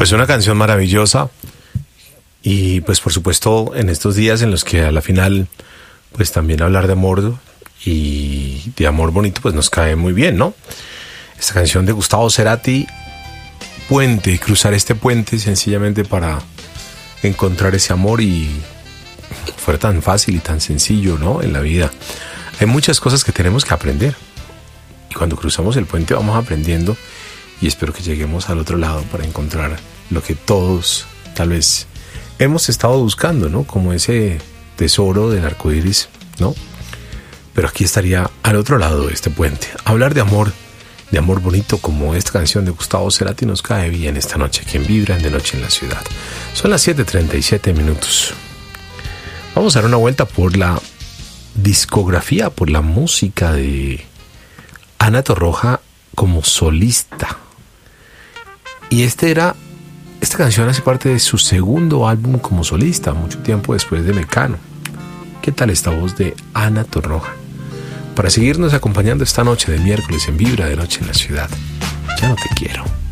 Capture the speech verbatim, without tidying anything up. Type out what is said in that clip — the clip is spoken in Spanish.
Pues una canción maravillosa y pues por supuesto en estos días en los que a la final pues también hablar de amor y de amor bonito pues nos cae muy bien, ¿no? Esta canción de Gustavo Cerati, Puente, cruzar este puente sencillamente para encontrar ese amor y fue tan fácil y tan sencillo, ¿no? En la vida hay muchas cosas que tenemos que aprender y cuando cruzamos el puente vamos aprendiendo y espero que lleguemos al otro lado para encontrar lo que todos tal vez hemos estado buscando, ¿no? Como ese tesoro del arco iris, ¿no? Pero aquí estaría al otro lado de este puente. Hablar de amor, de amor bonito como esta canción de Gustavo Cerati nos cae bien esta noche, quien vibra de noche en la ciudad. Son las siete treinta y siete minutos. Vamos a dar una vuelta por la discografía, por la música de Ana Torroja como solista. Y este era, esta canción hace parte de su segundo álbum como solista, mucho tiempo después de Mecano. ¿Qué tal esta voz de Ana Torroja? Para seguirnos acompañando esta noche de miércoles en Vibra de Noche en la Ciudad. Ya no te quiero.